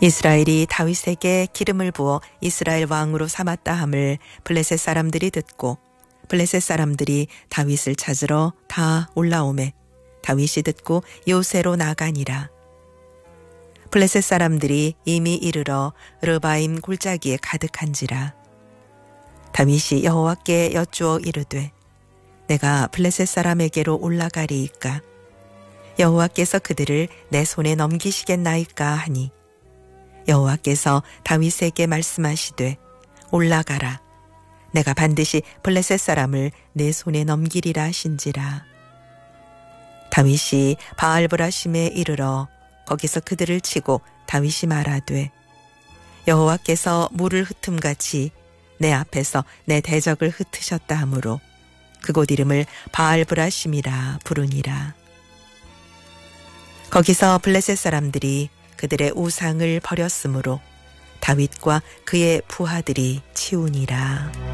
이스라엘이 다윗에게 기름을 부어 이스라엘 왕으로 삼았다 함을 블레셋 사람들이 듣고 블레셋 사람들이 다윗을 찾으러 다 올라오매 다윗이 듣고 요새로 나가니라. 블레셋 사람들이 이미 이르러 르바임 골짜기에 가득한지라. 다윗이 여호와께 여쭈어 이르되 내가 블레셋 사람에게로 올라가리이까 여호와께서 그들을 내 손에 넘기시겠나이까 하니 여호와께서 다윗에게 말씀하시되 올라가라 내가 반드시 블레셋 사람을 내 손에 넘기리라 하신지라. 다윗이 바알브라심에 이르러 거기서 그들을 치고 다윗이 말하되 여호와께서 물을 흩음같이 내 앞에서 내 대적을 흩으셨다 하므로 그곳 이름을 바알브라심이라 부르니라. 거기서 블레셋 사람들이 그들의 우상을 버렸으므로 다윗과 그의 부하들이 치우니라.